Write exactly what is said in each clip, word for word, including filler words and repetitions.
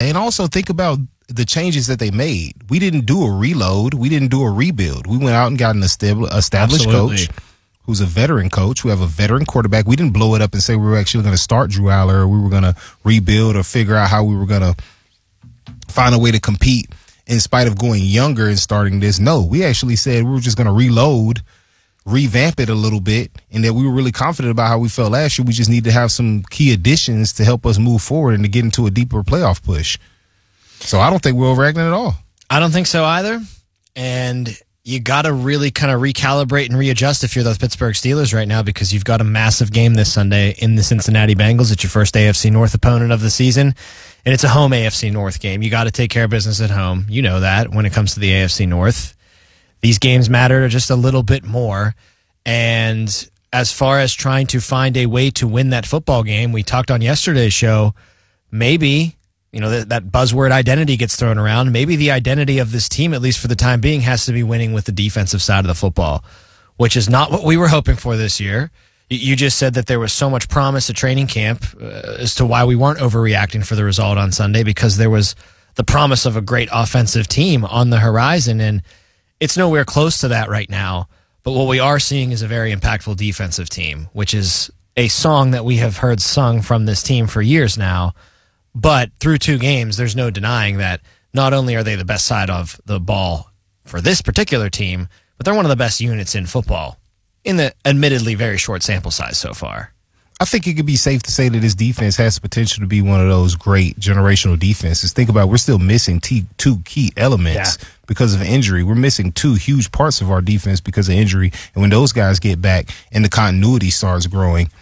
and also think about the changes that they made. We didn't do a reload. We didn't do a rebuild. We went out and got an established Absolutely. coach who's a veteran coach. We have a veteran quarterback. We didn't blow it up and say we were actually going to start Drew Aller, or we were going to rebuild or figure out how we were going to find a way to compete in spite of going younger and starting this. No, we actually said we were just going to reload, revamp it a little bit, and that we were really confident about how we felt last year. We just need to have some key additions to help us move forward and to get into a deeper playoff push. So I don't think we're overacting at all. I don't think so either. And you got to really kind of recalibrate and readjust if you're the Pittsburgh Steelers right now, because you've got a massive game this Sunday in the Cincinnati Bengals. It's your first A F C North opponent of the season, and it's a home A F C North game. You got to take care of business at home. You know that when it comes to the A F C North. These games matter just a little bit more. And as far as trying to find a way to win that football game, we talked on yesterday's show, maybe, you know, that, that buzzword identity gets thrown around. Maybe the identity of this team, at least for the time being, has to be winning with the defensive side of the football, which is not what we were hoping for this year. You just said that there was so much promise at training camp uh, as to why we weren't overreacting for the result on Sunday, because there was the promise of a great offensive team on the horizon, and it's nowhere close to that right now. But what we are seeing is a very impactful defensive team, which is a song that we have heard sung from this team for years now. But through two games, there's no denying that not only are they the best side of the ball for this particular team, but they're one of the best units in football in the admittedly very short sample size so far. I think it could be safe to say that this defense has the potential to be one of those great generational defenses. Think about it, we're still missing t- two key elements yeah. because of injury. We're missing two huge parts of our defense because of injury. And when those guys get back and the continuity starts growing,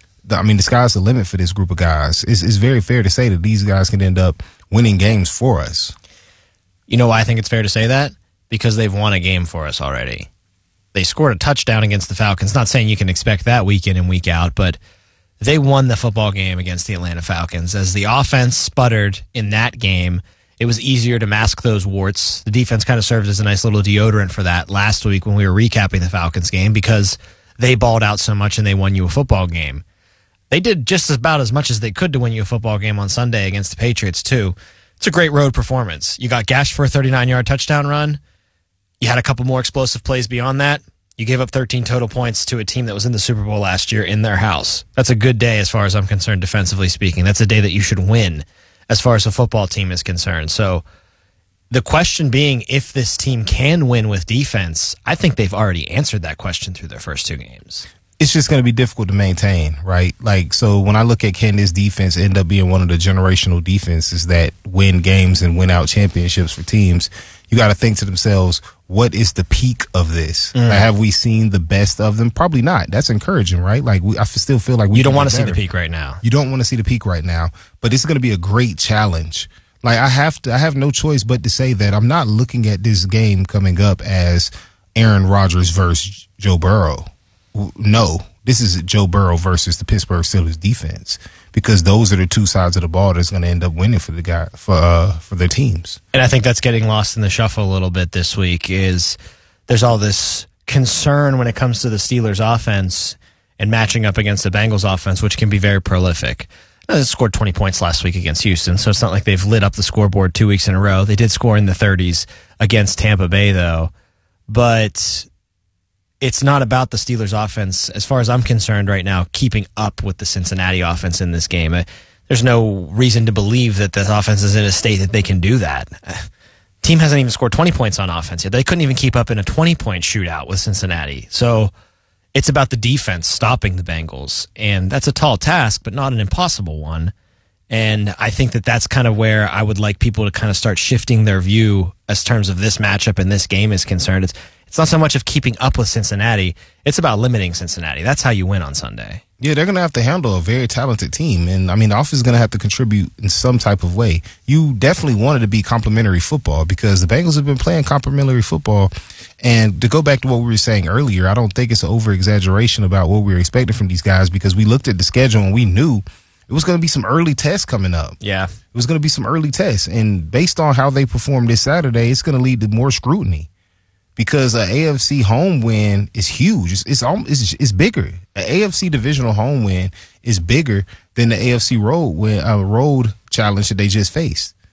I mean, the sky's the limit for this group of guys. It's, it's very fair to say that these guys can end up winning games for us. You know why I think it's fair to say that? Because they've won a game for us already. They scored a touchdown against the Falcons. Not saying you can expect that week in and week out, but they won the football game against the Atlanta Falcons. As the offense sputtered in that game, it was easier to mask those warts. The defense kind of served as a nice little deodorant for that last week when we were recapping the Falcons game, because they balled out so much and they won you a football game. They did just about as much as they could to win you a football game on Sunday against the Patriots, too. It's a great road performance. You got gashed for a thirty-nine-yard touchdown run. You had a couple more explosive plays beyond that. You gave up thirteen total points to a team that was in the Super Bowl last year in their house. That's a good day as far as I'm concerned, defensively speaking. That's a day that you should win as far as a football team is concerned. So the question being if this team can win with defense, I think they've already answered that question through their first two games. It's just going to be difficult to maintain, right? Like, so when I look at can this defense end up being one of the generational defenses that win games and win out championships for teams, you got to think to themselves, what is the peak of this? Mm. Like, have we seen the best of them? Probably not. That's encouraging, right? Like, we, I still feel like we you don't want to see the peak right now. You don't want to see the peak right now, but it's going to be a great challenge. Like, I have to, I have no choice but to say that I'm not looking at this game coming up as Aaron Rodgers versus Joe Burrow. No, this is Joe Burrow versus the Pittsburgh Steelers defense, because those are the two sides of the ball that's going to end up winning for the guy for uh, for their teams. And I think that's getting lost in the shuffle a little bit this week. Is there's all this concern when it comes to the Steelers offense and matching up against the Bengals offense, which can be very prolific. They scored twenty points last week against Houston, so it's not like they've lit up the scoreboard two weeks in a row. They did score in the thirties against Tampa Bay, though, but it's not about the Steelers offense, as far as I'm concerned right now, keeping up with the Cincinnati offense in this game. There's no reason to believe that the offense is in a state that they can do that. Team hasn't even scored twenty points on offense yet. They couldn't even keep up in a twenty-point shootout with Cincinnati. So it's about the defense stopping the Bengals, and that's a tall task, but not an impossible one. And I think that that's kind of where I would like people to kind of start shifting their view as terms of this matchup and this game is concerned. It's It's not so much of keeping up with Cincinnati. It's about limiting Cincinnati. That's how you win on Sunday. Yeah, they're going to have to handle a very talented team. And, I mean, the offense is going to have to contribute in some type of way. You definitely wanted to be complimentary football, because the Bengals have been playing complimentary football. And to go back to what we were saying earlier, I don't think it's an over-exaggeration about what we were expecting from these guys, because we looked at the schedule and we knew it was going to be some early tests coming up. Yeah. It was going to be some early tests. And based on how they performed this Saturday, it's going to lead to more scrutiny. Because an A F C home win is huge. It's it's, it's, it's bigger. An A F C divisional home win is bigger than the A F C road win, uh, road challenge that they just faced.